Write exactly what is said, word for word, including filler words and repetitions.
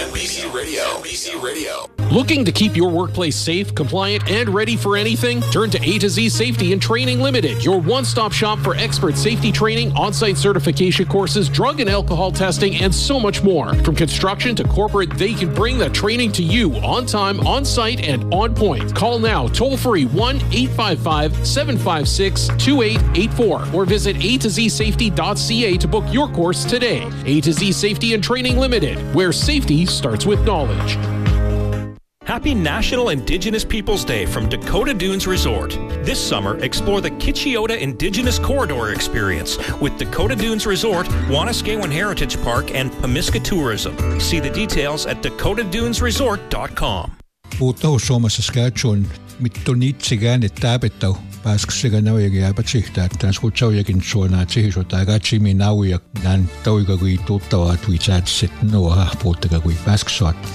N B C Radio. N B C Radio. Looking to keep your workplace safe, compliant, and ready for anything? Turn to A to Z Safety and Training Limited, your one-stop shop for expert safety training, on-site certification courses, drug and alcohol testing, and so much more. From construction to corporate, they can bring the training to you on time, on site, and on point. Call now, toll-free one eight five five, seven five six, two eight eight four or visit a to z safety dot c a to book your course today. A to Z Safety and Training Limited, where safety starts with knowledge. Happy National Indigenous Peoples Day from Dakota Dunes Resort. This summer, explore the Kitchiota Indigenous Corridor experience with Dakota Dunes Resort, Wanuskewin Heritage Park, and Pamiska Tourism. See the details at dakota dunes resort dot com. Puhutaan Suomessa Saskatchewan, mitto niitsikään, että täpättää. Pääskö naujakin jääpätsihtä, että skutsaujäkin suonaa tsihisota, aika tsimi nauja, nään tauika kui tuttavaa, tui tsätset, noa puhuttakaa kui pääskö saat.